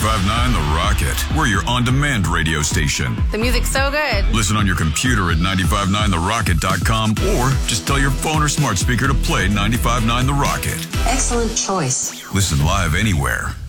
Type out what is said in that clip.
95.9 The Rocket. We're your on-demand radio station. The music's so good. Listen on your computer at 959therocket.com or just tell your phone or smart speaker to play 95.9 The Rocket. Excellent choice. Listen live anywhere